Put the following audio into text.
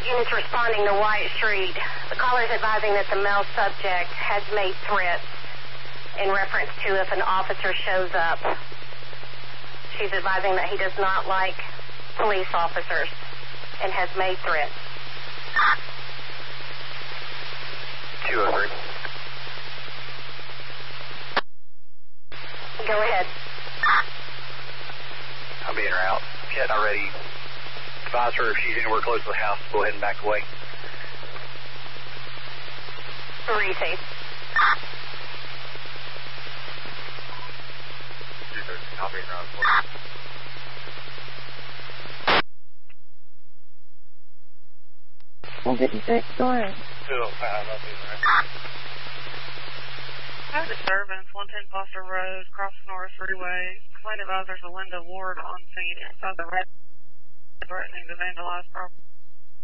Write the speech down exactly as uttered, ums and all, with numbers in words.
Units responding to White Street. The caller is advising that the male subject has made threats in reference to if an officer shows up. She's advising that he does not like police officers and has made threats. two oh three. Go ahead. I'll be in or out. Cat not ready. Advise her if she's anywhere close to the house, go ahead and back away. Receive. I'll be in or out. one fifty-six, go ahead. two oh five, I'll be in or out. Hi, disturbance, one ten Foster Road, cross North Freeway. Complaint advisor to Linda Ward on scene inside the red, threatening to vandalize property.